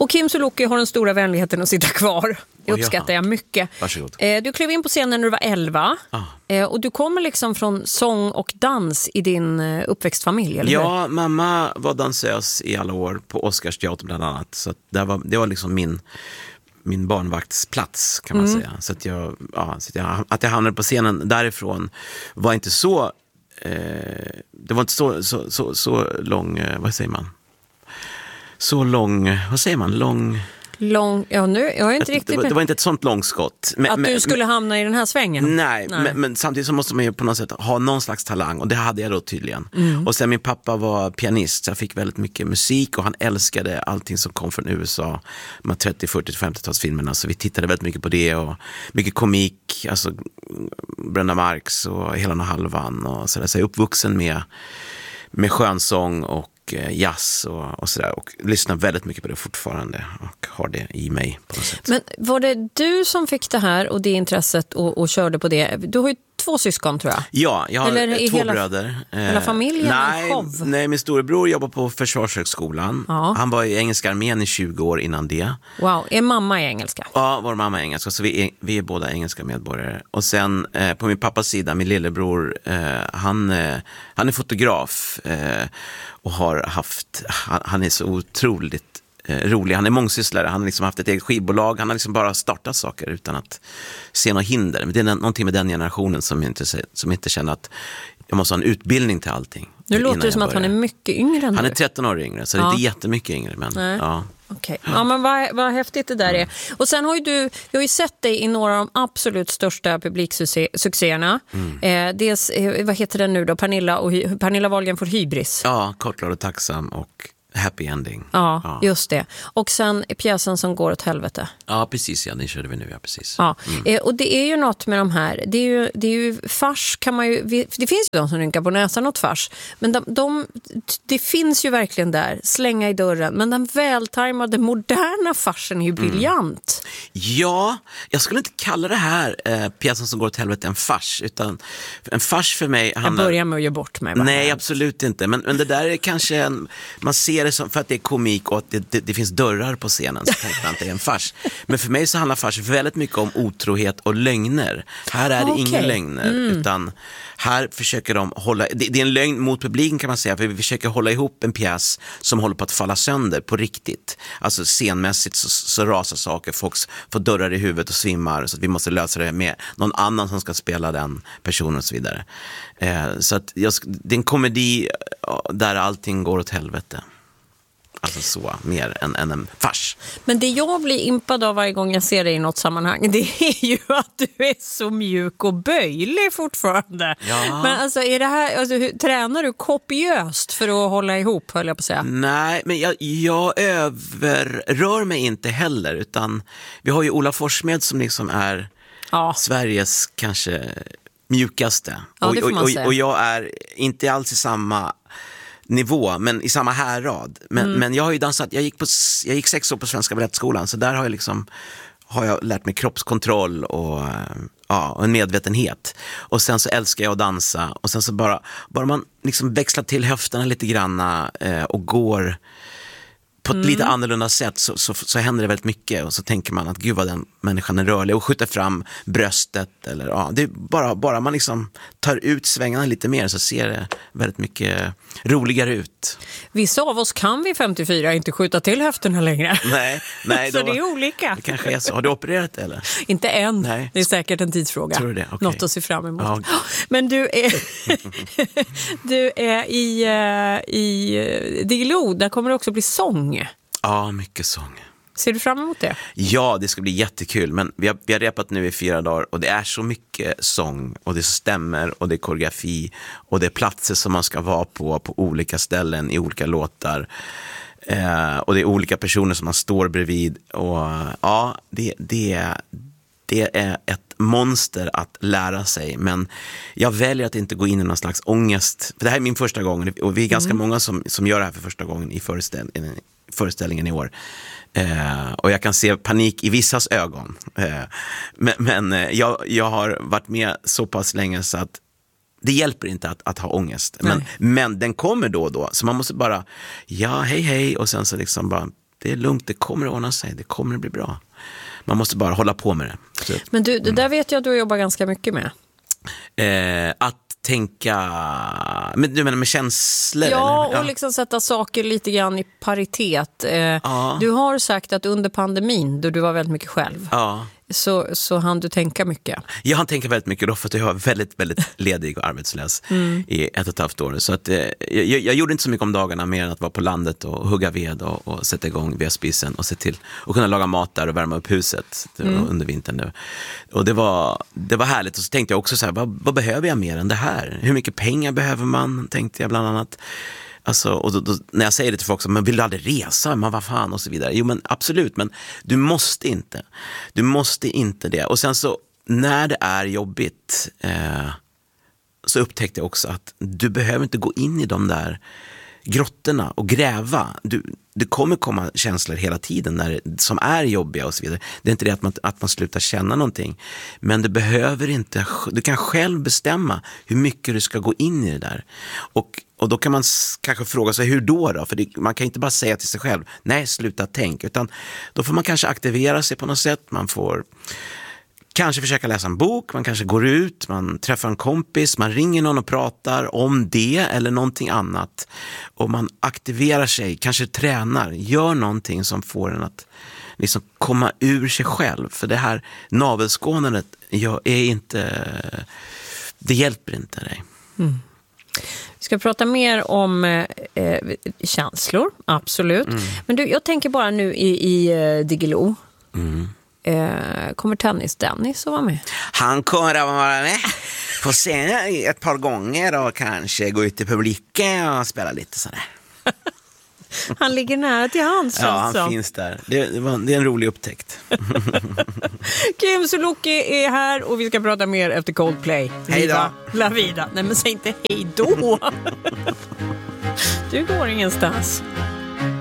Och Kim Sulocki har den stora vänligheten att sitta kvar. Det uppskattar jag mycket. Varsågod. Du klev in på scenen när du var 11. Och du kommer liksom från sång och dans i din uppväxtfamilj, eller Ja, mamma var dansös i alla år på Oscarsteatern bland annat. Så det var liksom min barnvaktsplats, kan man säga. Så att jag hamnade på scenen därifrån var inte så... det var inte så lång... vad säger man? Så lång... Vad säger man? Lång, ja nu, jag är inte riktigt... Det var inte ett sånt långskott. Att du skulle hamna i den här svängen? Nej. Men samtidigt så måste man ju på något sätt ha någon slags talang. Och det hade jag då tydligen. Och sen min pappa var pianist, så jag fick väldigt mycket musik. Och han älskade allting som kom från USA. De 30-, 40-, 50-talsfilmerna. Så vi tittade väldigt mycket på det. Och mycket komik, alltså Brenda Marx och Hela och halvan. Och så jag är uppvuxen med skönsång och jazz och sådär, och lyssnar väldigt mycket på det fortfarande och har det i mig på något sätt. Men var det du som fick det här och det intresset och körde på det? Du har ju 2 syskon, tror jag. Ja, jag har eller 2 bröder. Hela familjen? Nej, min storebror jobbar på Försvarshögskolan. Ja. Han var i engelska armén i 20 år innan det. Wow, är mamma i engelska? Ja, vår mamma är engelska, så vi är båda engelska medborgare. Och sen på min pappas sida, min lillebror, han är fotograf och han är så otroligt rolig. Han är mångsysslare, han har liksom haft ett eget skivbolag, han har liksom bara startat saker utan att se några hinder. Men det är någonting med den generationen som inte känner att jag måste ha en utbildning till allting. Nu låter det som att han är mycket yngre än Han är du. 13 år yngre, så det är inte jättemycket yngre. Men, ja. Okej. Ja, men vad häftigt det där är. Och sen har ju jag har ju sett dig i några av de absolut största publiksuccéerna. Dels, vad heter den nu då? Pernilla Wahlgren får hybris. Ja, Kortglad och tacksam och Happy Ending. Ja, just det. Och sen pjäsen som går åt helvete. Ja, precis. Ja, den körde vi nu. Ja, precis. Ja. Och det är ju något med de här. Det är ju fars kan man ju... Det finns ju de som rynkar på näsan åt fars. Men det finns ju verkligen där. Slänga i dörren. Men den vältajmade, moderna farsen är ju briljant. Ja, jag skulle inte kalla det här pjäsen som går åt helvete en fars. Utan en fars för mig handlar... Jag börjar med att ge bort mig. Nej, absolut inte. Men det där är kanske man ser det som, för att det är komik och att det finns dörrar på scenen, så tänker man att det är en fars. Men för mig så handlar fars väldigt mycket om otrohet och lögner. Här är det inga lögner, utan här försöker de hålla... Det är en lögn mot publiken, kan man säga, för vi försöker hålla ihop en pjäs som håller på att falla sönder på riktigt. Alltså scenmässigt så rasar saker, folk får dörrar i huvudet och svimmar, så att vi måste lösa det med någon annan som ska spela den personen och så vidare. Så att det är en komedi där allting går åt helvete. Alltså så, mer än en fars. Men det jag blir impad av varje gång jag ser dig i något sammanhang, det är ju att du är så mjuk och böjlig fortfarande. Ja. Men alltså, är det här, tränar du kopiöst för att hålla ihop, höll jag på att säga? Nej, men jag överrör mig inte heller, utan vi har ju Ola Forssmed som liksom är Sveriges kanske mjukaste. Ja, det får man säga. Och jag är inte alls i samma nivå, men i samma härrad. Men jag har ju dansat, jag gick 6 år på Svenska Balettskolan, så där har jag lärt mig kroppskontroll och en medvetenhet. Och sen så älskar jag att dansa, och sen så bara man liksom växlar till höfterna lite granna och går på ett lite annorlunda sätt, så händer det väldigt mycket, och så tänker man att gud vad den människan är rörlig, och skjuter fram bröstet, eller det är bara man liksom tar ut svängarna lite mer, så ser det väldigt mycket roligare ut. Vissa av oss kan vid 54 inte skjuta till höfterna längre. Nej så det är olika. Det kanske är så. Har du opererat eller? Inte än. Nej. Det är säkert en tidsfråga. Tror du det? Okay. Något att se fram emot. Ja. Men du är i Diggiloo, där kommer det också bli sång. Ja, mycket sång. Ser du fram emot det? Ja, det ska bli jättekul. Men vi har repat nu i 4 dagar, och det är så mycket sång, och det är stämmer, och det är koreografi, och det är platser som man ska vara på olika ställen i olika låtar. Och det är olika personer som man står bredvid. Och ja, det är ett monster att lära sig. Men jag väljer att inte gå in i någon slags ångest. För det här är min första gång, och vi är ganska många som gör det här för första gången i föreställningen i år. Och jag kan se panik i vissas ögon. Men jag har varit med så pass länge så att det hjälper inte att ha ångest. Men den kommer då och då. Så man måste bara, hej, och sen så liksom bara det är lugnt, det kommer att ordna sig, det kommer att bli bra. Man måste bara hålla på med det. Så, Men du, det där vet jag att du jobbar ganska mycket med. att tänka, men du menar med känslor? Ja, eller? och liksom sätta saker lite grann i paritet. Ja. Du har sagt att under pandemin, då du var väldigt mycket själv, Ja. så hann du tänka mycket. Jag hann tänka väldigt mycket då, för att jag var väldigt, väldigt ledig och arbetslös i 1,5 år. Så att, jag gjorde inte så mycket om dagarna mer än att vara på landet och hugga ved och sätta igång vedspisen och se till att kunna laga mat där och värma upp huset under vintern nu. Och det var härligt. Och så tänkte jag också så här, vad behöver jag mer än det här? Hur mycket pengar behöver man, tänkte jag bland annat. Alltså, och då, när jag säger det till folk som, men vill du aldrig resa? Men vad fan, och så vidare. Jo, men absolut, men du måste inte. Du måste inte det. Och sen så, när det är jobbigt så upptäckte jag också att du behöver inte gå in i de där grottorna och gräva. Det kommer komma känslor hela tiden som är jobbiga och så vidare. Det är inte det att man slutar känna någonting. Men du behöver inte, du kan själv bestämma hur mycket du ska gå in i det där. Och då kan man kanske fråga sig, hur då? För man kan inte bara säga till sig själv, nej, sluta tänk. Utan då får man kanske aktivera sig på något sätt. Man får kanske försöka läsa en bok, man kanske går ut, man träffar en kompis, man ringer någon och pratar om det eller någonting annat. Och man aktiverar sig, kanske tränar, gör någonting som får en att liksom komma ur sig själv. För det här navelskådandet det hjälper inte dig. Mm. Vi ska prata mer om känslor, absolut. Men du, jag tänker bara nu i Diggiloo. Kommer Tennis-Dennis att vara med? Han kommer att vara med på scenen ett par gånger och kanske gå ut i publiken och spela lite sådär. Han ligger nära till hands. Ja, han finns där. Det är en rolig upptäckt. Kim Sulocki är här och vi ska prata mer efter Coldplay. Hej då. La vida. Nej, men säg inte hej då. Du går ingenstans.